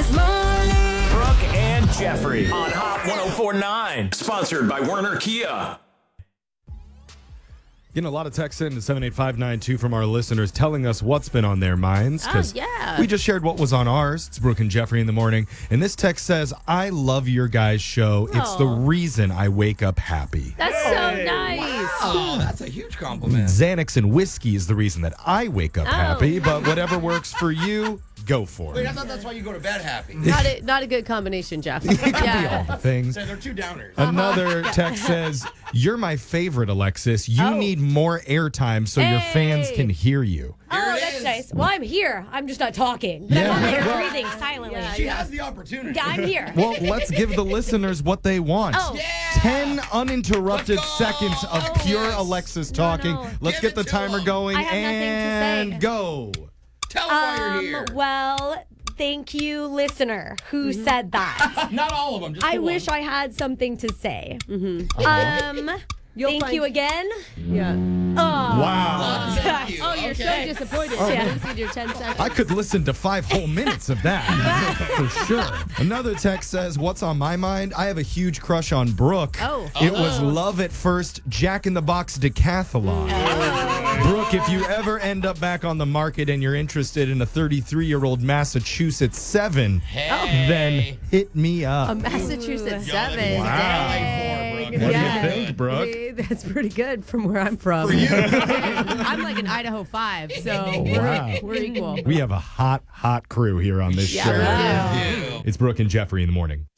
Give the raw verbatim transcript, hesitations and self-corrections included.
Brooke and Jeffrey on Hot one oh four point nine. Sponsored by Werner Kia. Getting a lot of texts in to seven eight five nine two from our listeners telling us what's been on their minds. Oh, yeah. We just shared what was on ours. It's Brooke and Jeffrey in the morning. And this text says, I love your guys' show. It's the reason I wake up happy. That's so nice. Oh, that's a huge compliment. Xanax and whiskey is the reason that I wake up Oh. happy. But whatever works for you, go for Wait, it. I thought that's why you go to bed happy. Not a, not a good combination, Jeff. All Yeah. the things. So they're two downers. Another text says, you're my favorite, Alexis. You Oh. need more airtime so your fans Hey. can hear you. Here Oh, it that's is. nice. Well, I'm here. I'm just not talking. But Yeah. I'm on there Well- breathing silently. Yeah, She has the opportunity. Yeah, I'm here. Well, let's give the listeners what they want. Oh. Yeah. ten uninterrupted Let's go. seconds of Oh, pure yes. Alexis talking. no. Let's Give get it the to timer 'em. going I have nothing to and say. go. Tell them why you're Um, here. well, thank you, listener, who said that. Not all of them. Just I the wish one. I had something to say. Mm-hmm. Um, You'll thank find- you again. Yeah. Oh, Wow. Thank you. Oh, you're okay. so disappointed. Oh. Yeah. You your ten seconds. I could listen to five whole minutes of that for sure. Another text says, what's on my mind? I have a huge crush on Brooke. Oh. It was love at first, Jack in the Box decathlon. Brooke, if you ever end up back on the market and you're interested in a thirty-three-year-old Massachusetts seven, Hey. then hit me up. A Massachusetts Yo, that'd be seven. wow. Dang. What do you Yeah. think, Brooke? Hey, that's pretty good from where I'm from. For you. I'm like an Idaho five, so we're, Wow. we're equal. We have a hot, hot crew here on this Yeah, show. we do. Ew. It's Brooke and Jeffrey in the morning.